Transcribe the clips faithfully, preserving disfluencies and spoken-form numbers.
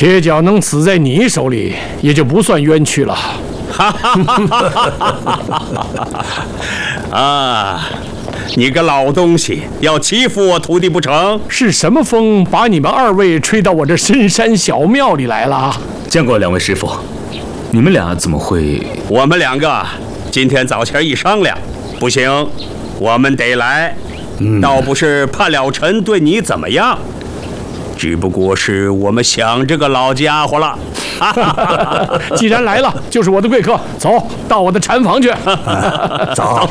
铁脚能死在你手里，也就不算冤屈了。哈哈哈哈哈！啊，你个老东西，要欺负我徒弟不成？ 是什么风把你们二位吹到我这深山小庙里来了？ 见过两位师傅，你们俩怎么会？ 我们两个今天早前一商量，不行，我们得来。嗯、倒不是怕了尘对你怎么样。只不过是我们想这个老家伙了。 既然来了，就是我的贵客，走到我的禅房去。 走。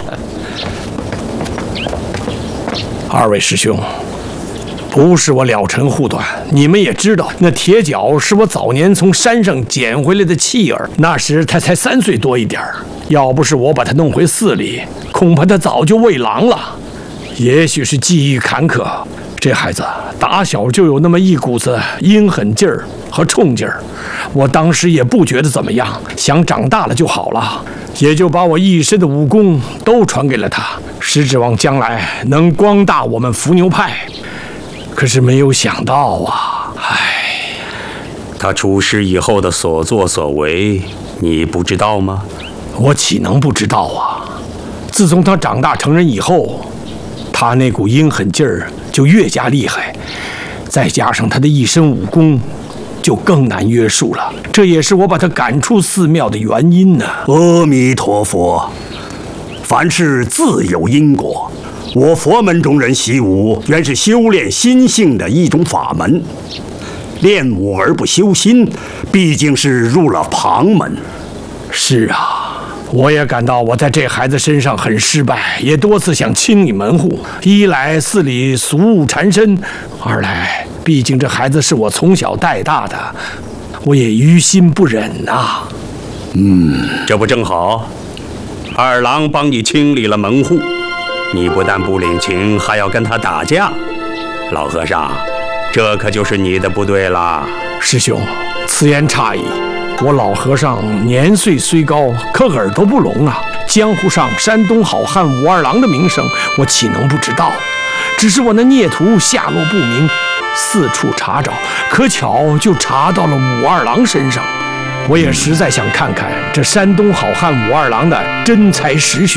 二位师兄，不是我了尘护短，你们也知道，那铁脚是我早年从山上捡回来的弃儿，那时他才三岁多一点儿。要不是我把他弄回寺里，恐怕他早就喂狼了。也许是际遇坎坷，这孩子打小就有那么一股子阴狠劲儿和冲劲儿，我当时也不觉得怎么样，想长大了就好了，也就把我一身的武功都传给了他，是指望将来能光大我们伏牛派。可是没有想到啊，唉， 他出师以后的所作所为，你不知道吗？ 我岂能不知道啊！自从他长大成人以后，他那股阴狠劲儿就越加厉害，再加上他的一身武功，就更难约束了。这也是我把他赶出寺庙的原因呢。 阿弥陀佛，凡事自有因果。我佛门中人习武，原是修炼心性的一种法门。练武而不修心，毕竟是入了旁门。 是啊，我也感到我在这孩子身上很失败，也多次想清理门户。一来寺里俗物缠身，二来毕竟这孩子是我从小带大的，我也于心不忍啊。 嗯，这不正好，二郎帮你清理了门户，你不但不领情，还要跟他打架。老和尚，这可就是你的不对了。 师兄，此言差矣。我老和尚年岁虽高，可耳朵不聋啊。江湖上山东好汉武二郎的名声，我岂能不知道？只是我那孽徒下落不明，四处查找，可巧就查到了武二郎身上。我也实在想看看这山东好汉武二郎的真才实学。